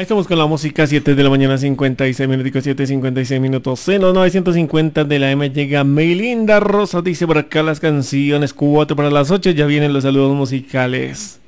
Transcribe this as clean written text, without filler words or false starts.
Ahí estamos con la música, 7 de la mañana, 56 minutos, 7:56 minutos. En los 950 de la M llega Melinda Rosa, dice por acá las canciones, 4 para las 8, ya vienen los saludos musicales.